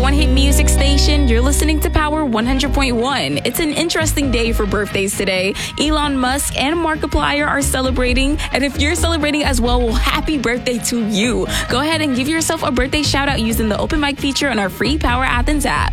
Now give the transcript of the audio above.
one hit music station. You're listening to Power 100.1. It's an interesting day for birthdays today. Elon Musk and Markiplier are celebrating. And if you're celebrating as well, happy birthday to you. Go ahead and give yourself a birthday shout out using the open mic feature on our free Power Athens app.